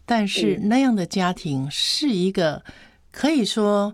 但是那样的家庭是一个可以说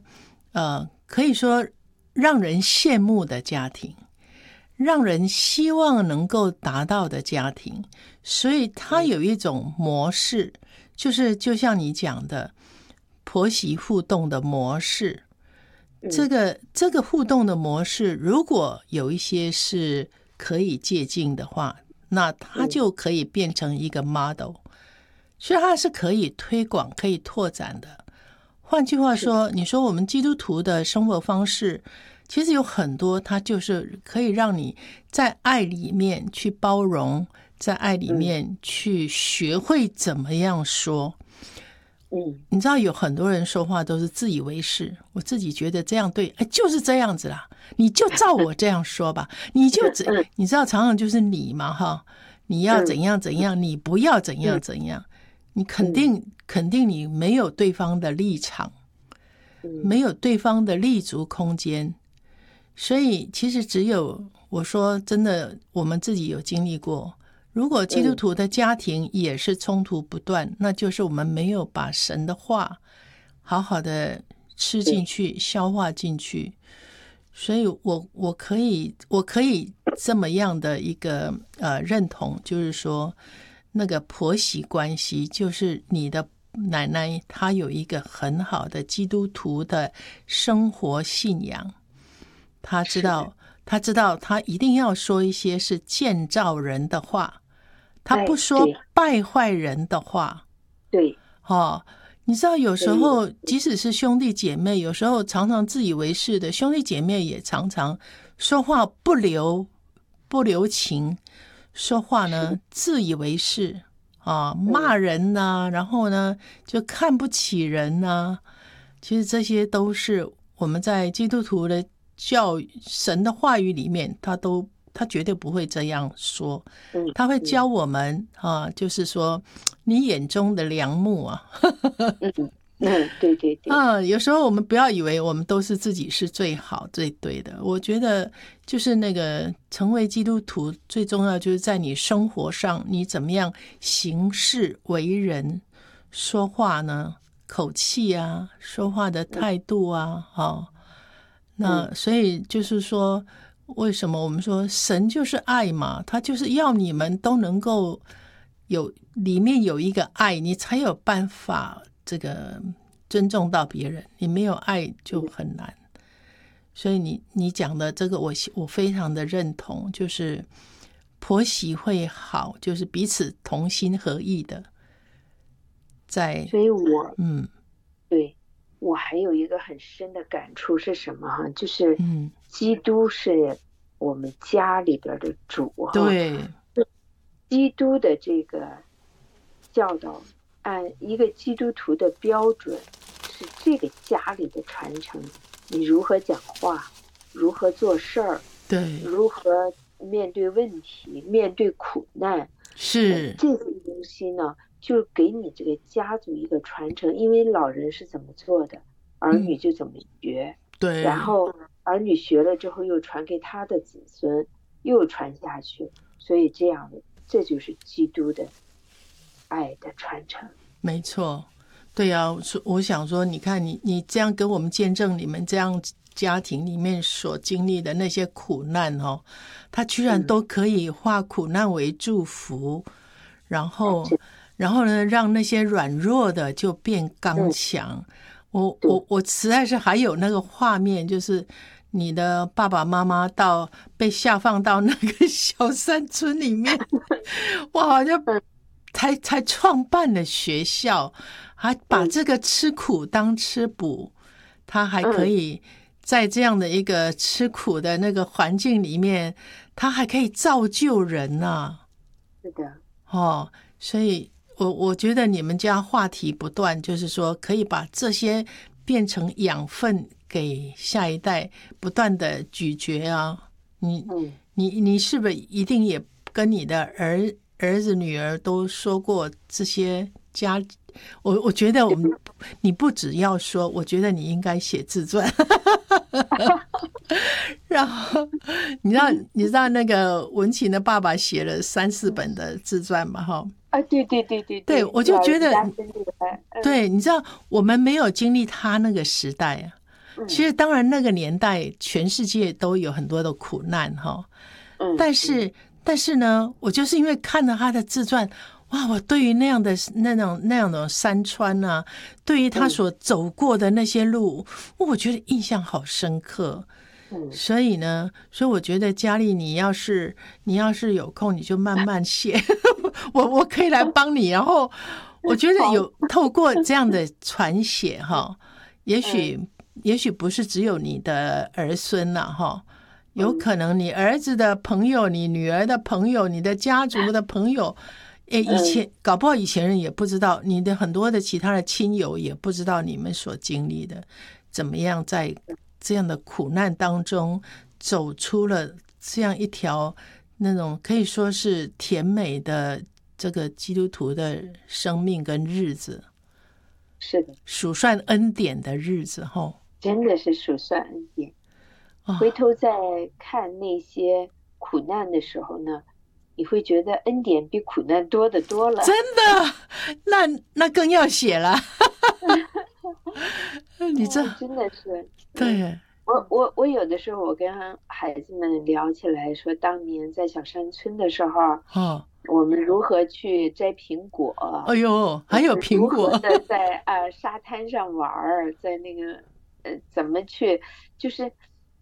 让人羡慕的家庭，让人希望能够达到的家庭。所以它有一种模式，就像你讲的婆媳互动的模式。这个互动的模式，如果有一些是可以借鉴的话，那它就可以变成一个 model， 所以它是可以推广可以拓展的。换句话说，你说我们基督徒的生活方式其实有很多，它就是可以让你在爱里面去包容，在爱里面去学会怎么样说。你知道有很多人说话都是自以为是，我自己觉得这样对，就是这样子啦，你就照我这样说吧，你知道常常就是你嘛哈，你要怎样怎样，你不要怎样怎样，你肯定你没有对方的立场，没有对方的立足空间。所以其实只有我说真的，我们自己有经历过，如果基督徒的家庭也是冲突不断，那就是我们没有把神的话好好的吃进去消化进去。所以我可以这么样的一个认同，就是说那个婆媳关系，就是你的奶奶她有一个很好的基督徒的生活信仰，她知道她一定要说一些是建造人的话，她不说败坏人的话。 对， 你知道有时候即使是兄弟姐妹，有时候常常自以为是的兄弟姐妹也常常说话不留情，说话呢自以为是骂人啊，然后呢就看不起人啊。其实这些都是我们在基督徒的教育神的话语里面，他绝对不会这样说，他会教我们就是说你眼中的良木啊。 对对对， 有时候我们不要以为我们都是自己是最好最对的。我觉得就是那个成为基督徒最重要就是在你生活上你怎么样行事为人，说话呢口气啊，说话的态度啊，那所以就是说为什么我们说神就是爱嘛，他就是要你们都能够里面有一个爱，你才有办法这个尊重到别人，你没有爱就很难。所以你讲的这个我非常的认同，就是婆媳会好，就是彼此同心合意的在。 所以对，我还有一个很深的感触是什么就是基督是我们家里边的主对， 基督的这个教导按一个基督徒的标准是这个家里的传承，你如何讲话，如何做事儿， 对， 如何面对问题，面对苦难， 是这些东西呢就给你这个家族一个传承，因为老人是怎么做的，儿女就怎么学， 对， 然后儿女学了之后又传给他的子孙，又传下去，所以这就是基督的爱的传承。 没错，对啊，我想说你看你这样跟我们见证你们这样家庭里面所经历的那些苦难他居然都可以化苦难为祝福，然后呢让那些软弱的就变刚强。我实在是还有那个画面，就是你的爸爸妈妈被下放到那个小山村里面哇，好像才创办了学校，还把这个吃苦当吃补，他还可以在这样的一个吃苦的那个环境里面，他还可以造就人啊。 是的， 所以我觉得你们家话题不断，就是说可以把这些变成养分给下一代不断的咀嚼啊。你是不是一定也跟你的儿子女儿都说过这些我觉得你不只要说，我觉得你应该写自传然后你知道那个文琴的爸爸写了3-4本的自传嘛啊，对对对对对，我就觉得， 对， 对，你知道，我们没有经历他那个时代啊。其实，当然那个年代，全世界都有很多的苦难哈。但是呢，我就是因为看了他的自传，哇，我对于那样的那种山川啊，对于他所走过的那些路，我觉得印象好深刻。所以呢，我觉得佳丽，你要是有空，你就慢慢写，我可以来帮你。然后我觉得有透过这样的传写哈，也许不是只有你的儿孙啦哈，有可能你儿子的朋友、你女儿的朋友、你的家族的朋友，以前搞不好以前人也不知道，你的很多的其他的亲友也不知道你们所经历的，怎么样在这样的苦难当中走出了这样一条那种可以说是甜美的这个基督徒的生命跟日子。 是的， 数算恩典的日子吼， 真的是数算恩典。回头再看那些苦难的时候呢，你会觉得恩典比苦难多得多了。 真的，那更要写了。你这真的是对。 我有的时候我跟孩子们聊起来说，当年在小山村的时候，我们如何去摘苹果。 哎呦，还有苹果。 如何的在沙滩上玩，在那个怎么去，就是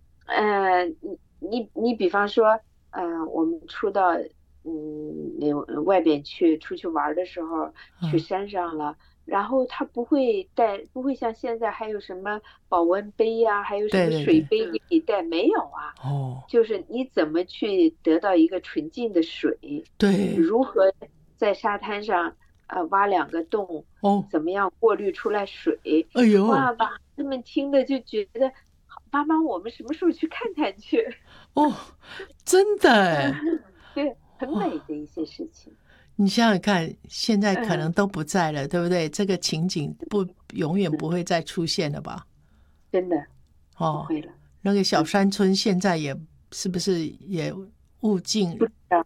你比方说我们出到外边出去玩的时候，去山上了。然后他不会像现在还有什么保温杯呀，还有什么水杯给你带，没有啊。就是你怎么去得到一个纯净的水？ 对， 如何在沙滩上挖2个洞？怎么样过滤出来水？ 哎呦， 哇，把他们听了就觉得，妈妈，我们什么时候去看看去？ 真的对，很美的一些事情。 你想想看，现在可能都不在了，对不对？这个情景永远不会再出现了吧？ 真的，不会了。 那个小山村现在也是不是也物尽？ 不知道，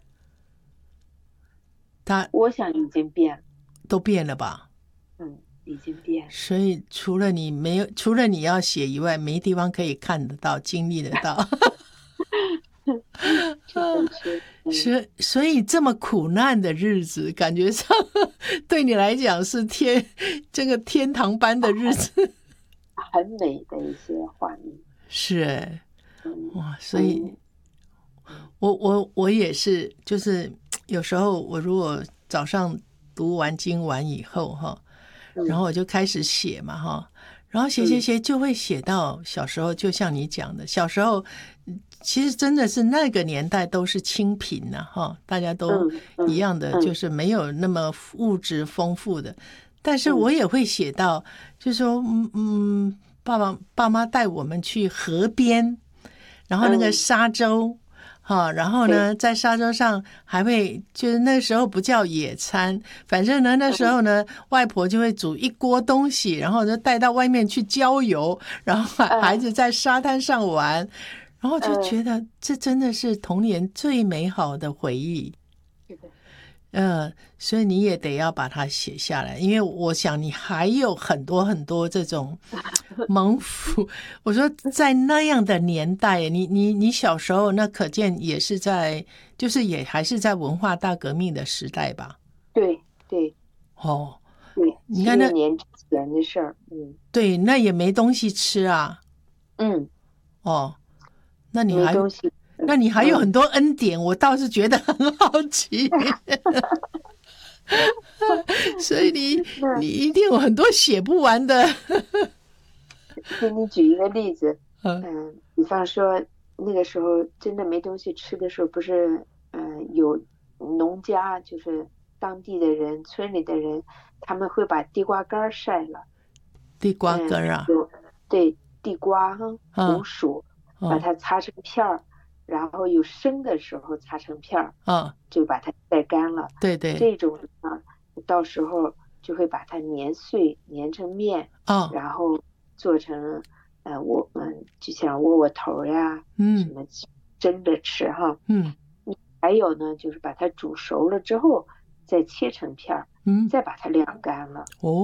我想已经变了， 都变了吧？ 已经变了。所以除了你要写以外，没地方可以看得到、经历得到。所以这么苦难的日子，感觉上对你来讲是这个天堂般的日子， 很美的一些画面。 是哇，所以我也是，就是有时候我如果早上读完经完以后哈，然后我就开始写嘛哈，然后写就会写到小时候，就像你讲的，小时候其实真的是那个年代都是清贫呐哈，大家都一样的，就是没有那么物质丰富的。但是我也会写到，就是说爸妈带我们去河边，然后那个沙洲。然后呢，在沙洲上还会，就是那时候不叫野餐，反正呢那时候呢，外婆就会煮一锅东西，然后就带到外面去郊游，然后孩子在沙滩上玩，然后就觉得这真的是童年最美好的回忆。所以你也得要把它写下来，因为我想你还有很多很多这种蒙福。我说在那样的年代，你小时候那可见也是就是也还是在文化大革命的时代吧？ 对， 对， 你看那年之前的事儿， 对，那也没东西吃啊，那你还东西。那你还有很多恩典，我倒是觉得很好奇。所以你一定有很多写不完的。 给你举一个例子，比方说那个时候真的没东西吃的时候，不是有农家，就是当地的人、村里的人，他们会把地瓜干晒了。 地瓜干啊？ 对，地瓜红薯，把它擦成片儿。然后有生的时候擦成片儿，就把它晒干了。 对对， 这种呢，到时候就会把它碾碎，碾成面，然后做成就像窝头呀，什么蒸着吃哈。还有呢，就是把它煮熟了之后， 再切成片儿， 嗯， 再把它晾干了。 哦。